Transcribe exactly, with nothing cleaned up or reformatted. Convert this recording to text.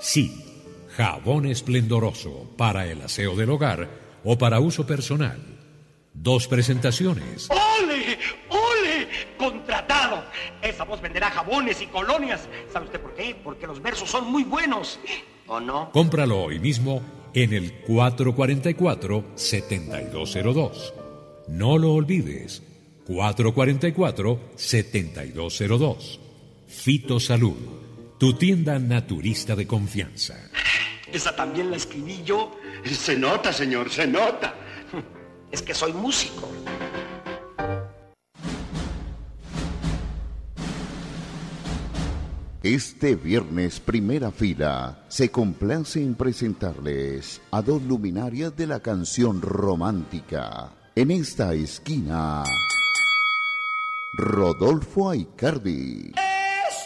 Sí, jabón esplendoroso para el aseo del hogar o para uso personal. Dos presentaciones. ¡Ole! ¡Ole! ¡Contratado! Esa voz venderá jabones y colonias. ¿Sabe usted por qué? Porque los versos son muy buenos. ¿O no? Cómpralo hoy mismo en el cuatro cuatro cuatro, siete dos cero dos. No lo olvides. cuatro cuatro cuatro, siete dos cero dos. Fitosalud, tu tienda naturista de confianza. Esa también la escribí yo. Se nota, señor, se nota. Es que soy músico. Este viernes, Primera Fila se complace en presentarles a dos luminarias de la canción romántica. En esta esquina, Rodolfo Aicardi.